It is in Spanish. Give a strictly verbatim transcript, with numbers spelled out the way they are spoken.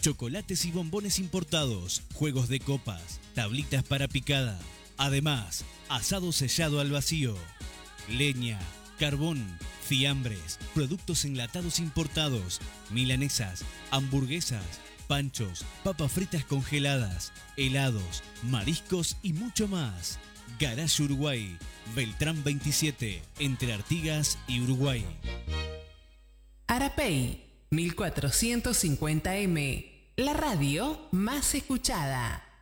chocolates y bombones importados, juegos de copas, tablitas para picada. Además, asado sellado al vacío, leña, carbón, fiambres, productos enlatados importados, milanesas, hamburguesas, panchos, papas fritas congeladas, helados, mariscos y mucho más. Garage Uruguay, Beltrán veintisiete, entre Artigas y Uruguay. Arapey, mil cuatrocientos cincuenta eme, la radio más escuchada.